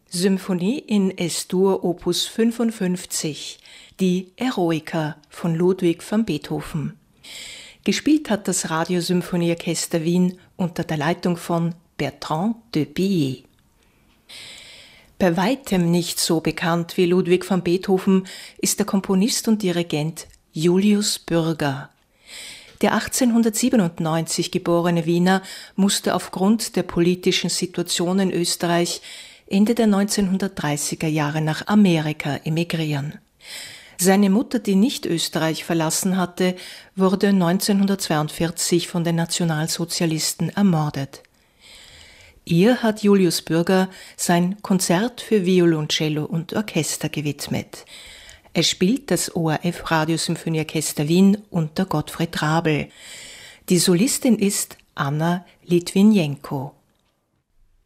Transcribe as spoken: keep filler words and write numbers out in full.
Symphonie in Es-Dur Opus fünfundfünfzig, die Eroica von Ludwig van Beethoven. Gespielt hat das Radiosymphonieorchester Wien unter der Leitung von Bertrand de Billy. Bei weitem nicht so bekannt wie Ludwig van Beethoven ist der Komponist und Dirigent Julius Bürger. Der achtzehnhundertsiebenundneunzig geborene Wiener musste aufgrund der politischen Situation in Österreich Ende der neunzehnhundertdreißiger Jahre nach Amerika emigrieren. Seine Mutter, die nicht Österreich verlassen hatte, wurde neunzehnhundertzweiundvierzig von den Nationalsozialisten ermordet. Ihr hat Julius Bürger sein Konzert für Violoncello und Orchester gewidmet. Er spielt das O R F Radiosymphonieorchester Wien unter Gottfried Rabel. Die Solistin ist Anna Litwinenko.